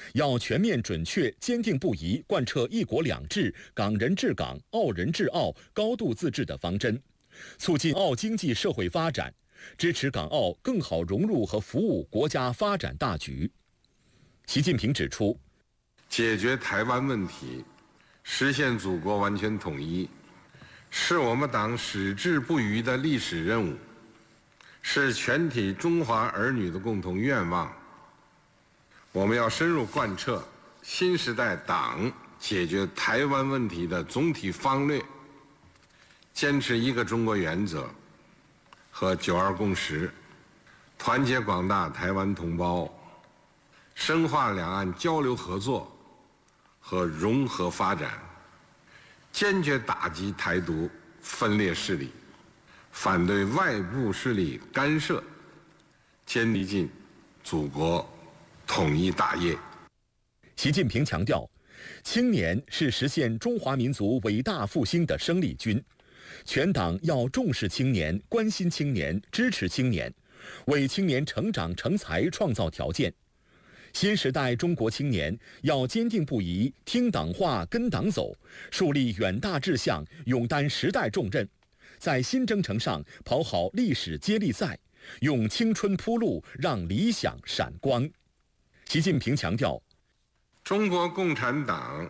要全面准确坚定不移贯彻一国两制、港人治港、澳人治澳、高度自治的方针，促进澳经济社会发展，支持港澳更好融入和服务国家发展大局。习近平指出， 解决台湾问题，实现祖国完全统一，是我们党矢志不渝的历史任务，是全体中华儿女的共同愿望。我们要深入贯彻新时代党解决台湾问题的总体方略，坚持一个中国原则和9·2共识，团结广大台湾同胞，深化两岸交流合作和融合发展，坚决打击台独分裂势力，反对外部势力干涉，坚力尽祖国统一大业。 习近平强调，青年是实现中华民族伟大复兴的生力军，全党要重视青年、关心青年、支持青年，为青年成长成才创造条件。新时代中国青年要坚定不移听党话跟党走，树立远大志向，勇担时代重任，在新征程上跑好历史接力赛，用青春铺路，让理想闪光。习近平强调， 中国共产党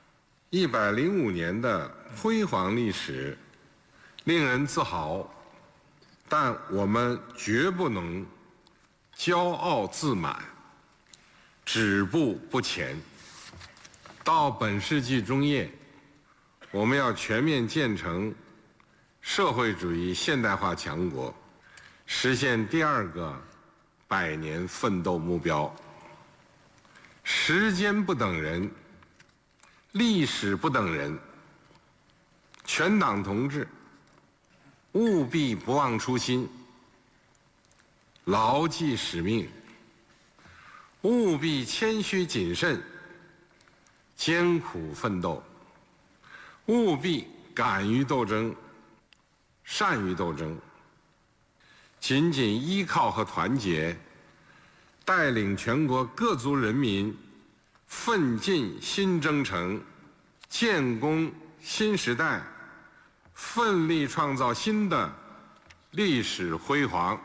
105年的辉煌历史令人自豪，但我们绝不能骄傲自满，止步不前。到本世纪中叶，我们要全面建成社会主义现代化强国，实现第2个100年奋斗目标。时间不等人，历史不等人，全党同志务必不忘初心，牢记使命，务必谦虚谨慎，艰苦奋斗，务必敢于斗争，善于斗争，紧紧依靠和团结，带领全国各族人民奋进新征程，建功新时代，奋力创造新的历史辉煌。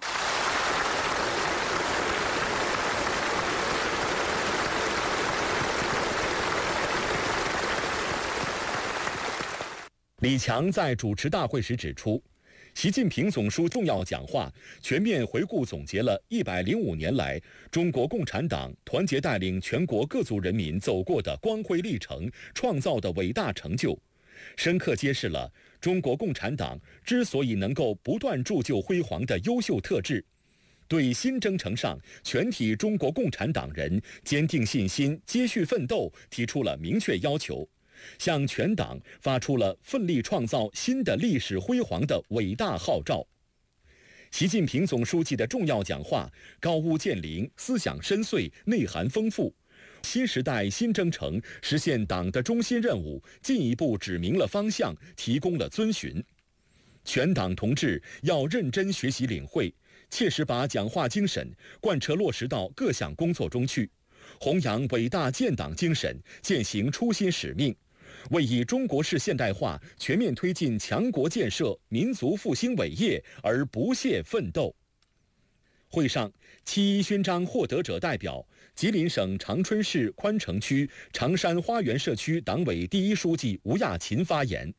李强在主持大会时指出，习近平总书记重要讲话全面回顾总结了105年来中国共产党团结带领全国各族人民走过的光辉历程，创造的伟大成就，深刻揭示了中国共产党之所以能够不断铸就辉煌的优秀特质，对新征程上全体中国共产党人坚定信心、接续奋斗提出了明确要求，向全党发出了奋力创造新的历史辉煌的伟大号召。习近平总书记的重要讲话高屋建瓴，思想深邃，内涵丰富，新时代新征程实现党的中心任务进一步指明了方向，提供了遵循。全党同志要认真学习领会，切实把讲话精神贯彻落实到各项工作中去，弘扬伟大建党精神，践行初心使命，为以中国式现代化全面推进强国建设、民族复兴伟业而不懈奋斗。会上，7·1勋章获得者代表、吉林省长春市宽城区长山花园社区党委第1书记吴亚勤发言。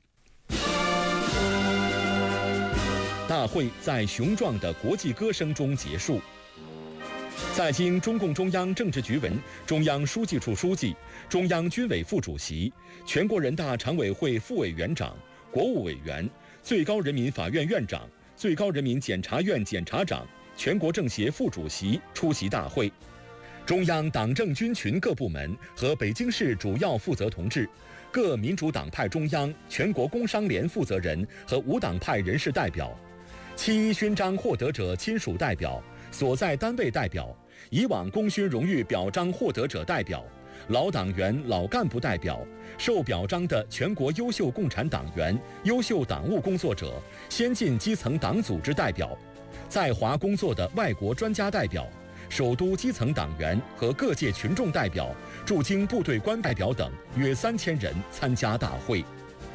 大会在雄壮的国际歌声中结束。在经中共中央政治局委、中央书记处书记、中央军委副主席、全国人大常委会副委员长、国务委员、最高人民法院院长、最高人民检察院检察长、全国政协副主席出席大会。中央党政军群各部门和北京市主要负责同志、各民主党派中央、全国工商联负责人和无党派人士代表、7·1勋章获得者亲属代表、所在单位代表、以往功勋荣誉表彰获得者代表、老党员、老干部代表、受表彰的全国优秀共产党员、优秀党务工作者、先进基层党组织代表、在华工作的外国专家代表、 首都基层党员和各界群众代表、驻京部队官代表等约3000人参加大会。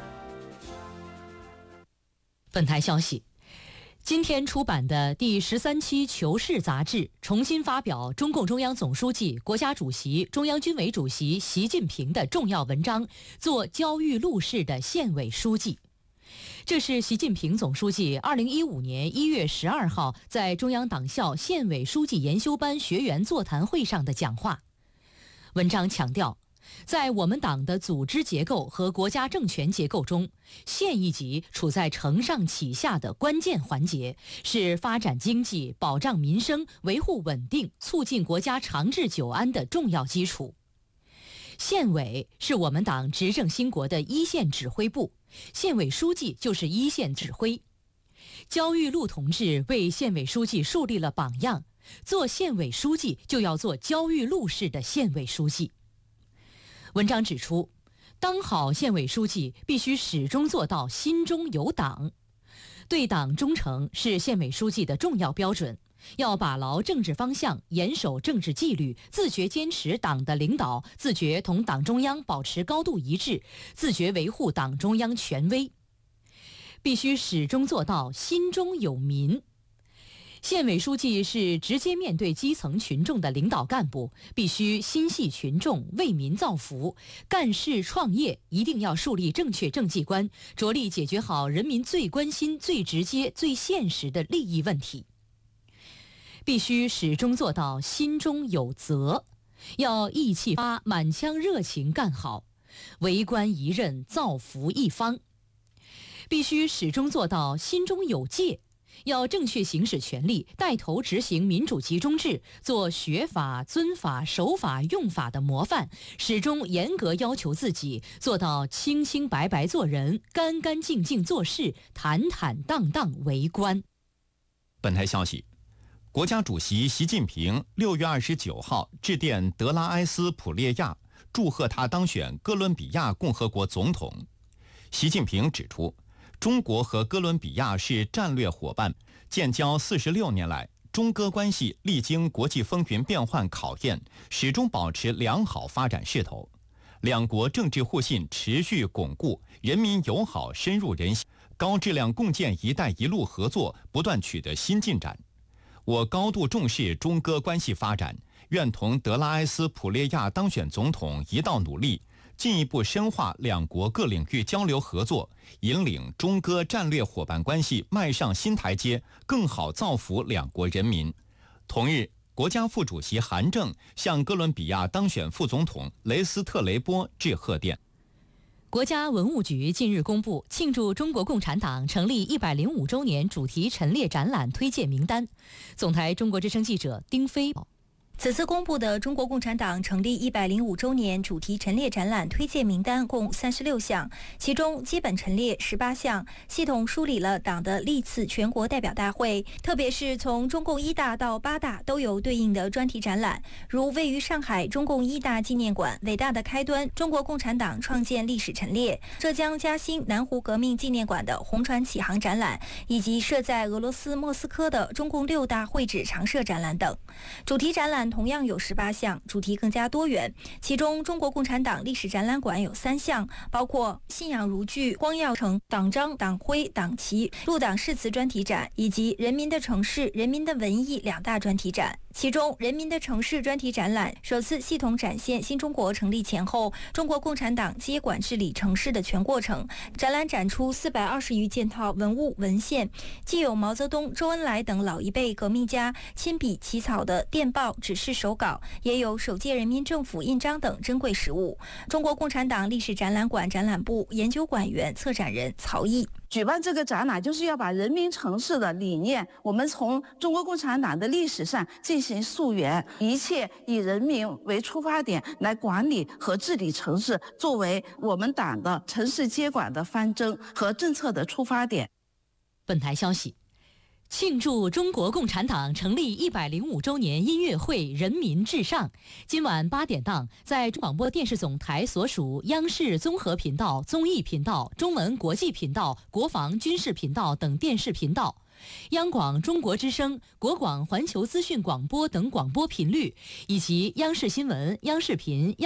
本台消息，今天出版的第13期《求是》杂志重新发表中共中央总书记、国家主席、中央军委主席习近平的重要文章，做焦裕禄式的县委书记。这是习近平总书记2015年1月12号在中央党校县委书记研修班学员座谈会上的讲话。文章强调，在我们党的组织结构和国家政权结构中，县一级处在承上启下的关键环节，是发展经济、保障民生、维护稳定、促进国家长治久安的重要基础。县委是我们党执政兴国的一线指挥部，县委书记就是一线指挥。焦裕禄同志为县委书记树立了榜样，做县委书记就要做焦裕禄式的县委书记。文章指出，当好县委书记必须始终做到心中有党，对党忠诚是县委书记的重要标准。要把牢政治方向，严守政治纪律，自觉坚持党的领导，自觉同党中央保持高度一致，自觉维护党中央权威。必须始终做到心中有民。县委书记是直接面对基层群众的领导干部，必须心系群众，为民造福。干事创业一定要树立正确政绩观，着力解决好人民最关心、最直接、最现实的利益问题。必须始终做到心中有责，要意气发、满腔热情干好，为官一任，造福一方。必须始终做到心中有戒，要正确行使权力，带头执行民主集中制，做学法、遵法、守法、用法的模范，始终严格要求自己，做到清清白白做人，干干净净做事，坦坦荡荡为官。 本台消息，国家主席习近平6月29号致电德拉埃斯普列亚，祝贺他当选哥伦比亚共和国总统。习近平指出，中国和哥伦比亚是战略伙伴，建交46年来，中哥关系历经国际风云变幻考验，始终保持良好发展势头。两国政治互信持续巩固，人民友好深入人心，高质量共建“一带一路”合作不断取得新进展。我高度重视中哥关系发展，愿同德拉埃斯普列亚当选总统一道努力，进一步深化两国各领域交流合作，引领中哥战略伙伴关系迈上新台阶，更好造福两国人民。同日，国家副主席韩正向哥伦比亚当选副总统雷斯特雷波致贺电。 国家文物局近日公布庆祝中国共产党成立105周年主题陈列展览推荐名单。总台中国之声记者丁飞。 此次公布的中国共产党成立105周年主题陈列展览推荐名单共36项，其中基本陈列18项，系统梳理了党的历次全国代表大会，特别是从中共1大到8大都有对应的专题展览，如位于上海中共1大纪念馆伟大的开端中国共产党创建历史陈列，浙江嘉兴南湖革命纪念馆的红船启航展览，以及设在俄罗斯莫斯科的中共6大会址常设展览等。主题展览同样有18项，主题更加多元，其中中国共产党历史展览馆有3项，包括信仰如炬、光耀城、党章、党徽、党旗、入党誓词专题展，以及人民的城市、人民的文艺2大专题展。其中人民的城市专题展览首次系统展现新中国成立前后中国共产党接管治理城市的全过程，展览展出420余件套文物文献，既有毛泽东、周恩来等老一辈革命家亲笔起草的电报、指示手稿，也有首届人民政府印章等珍贵实物。中国共产党历史展览馆展览部研究馆员、策展人曹毅。 举办这个展览就是要把人民城市的理念，我们从中国共产党的历史上进行溯源，一切以人民为出发点来管理和治理城市，作为我们党的城市接管的方针和政策的出发点。 本台消息，庆祝中国共产党成立105周年音乐会人民至上，今晚8点档在中广播电视总台所属央视综合频道、综艺频道、中文国际频道、国防军事频道等电视频道， 央广中国之声、国广环球资讯广播等广播频率，以及央视新闻、央视频、